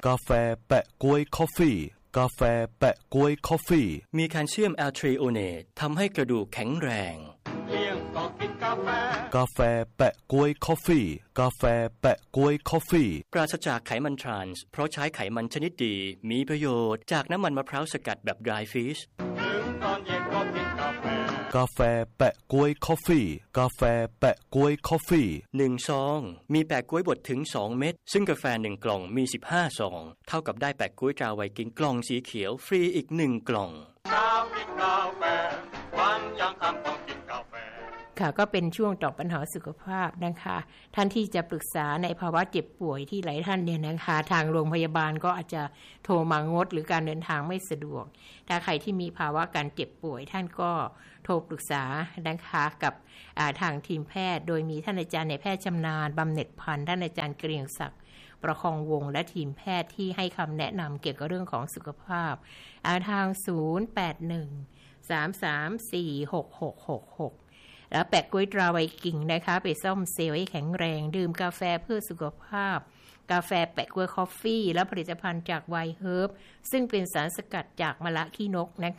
กาแฟแปะก๊วยคอฟฟี่กาแฟแปะก๊วยคอฟฟี่มีแคลเซียมแอลทริโอเนตทำให้กระดูกแข็งแรงเลี้ยงก็กินกาแฟกาแฟแปะก๊วยคอฟฟี่กาแฟแปะก๊วยคอฟฟี่ปราศจากไขมันทรานส์เพราะใช้ไขมันชนิดดีมีประโยชน์จากน้ำมันมะพร้าวสกัดแบบ dry fish ถึงตอนเย็นก็กินกาแฟกาแฟแปะก๊วยคอฟฟี่กาแฟแปะก๊วยคอฟฟี่ 1ซองมีแปะก๊วยบดถึง2เม็ดซึ่งกาแฟ1กล่องมี15ซองเท่ากับได้แปะก๊วยตราไวกิ้งกล่องสีเขียวฟรีอีก1กล่องเช้ากินกาแฟวันยังค่ำต้องกินกาแฟค่ะก็เป็นช่วงตอบปัญหาสุขภาพนะคะท่านที่จะปรึกษาในภาวะเจ็บป่วยที่หลายท่านเนี่ยนะคะทางโรงพยาบาลก็อาจจะโทรมางดหรือการเดินทางไม่สะดวกถ้าใครที่มีภาวะการเจ็บป่วยท่านก็โทรปรึกษานะคะกับทางทีมแพทย์โดยมีท่านอาจารย์ในแพทย์ชำนาญบำเหน็จพันธ์ท่านอาจารย์เกรียงศักดิ์ประคองวงและทีมแพทย์ที่ให้คำแนะนำเกี่ยวกับเรื่องของสุขภาพทาง081-334-6666แล้วแปะก๊วยตราไวกิ้งนะคะไปซ่อมเซลล์ให้แข็งแรงดื่มกาแฟเพื่อสุขภาพกาแฟแปะก๊วยคอฟฟี่และผลิตภัณฑ์จากไวเฮิร์บซึ่งเป็นสารสกัดจากมะละขี้นกนะ